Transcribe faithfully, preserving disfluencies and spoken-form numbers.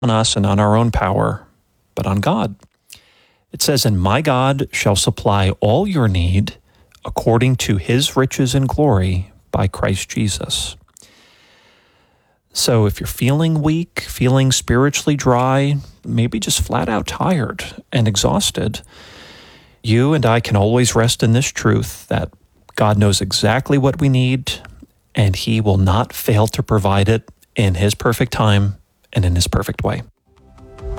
on us and on our own power, but on God. It says, and my God shall supply all your need according to his riches and glory by Christ Jesus. So if you're feeling weak, feeling spiritually dry, maybe just flat out tired and exhausted, you and I can always rest in this truth that God knows exactly what we need, and he will not fail to provide it in his perfect time and in his perfect way.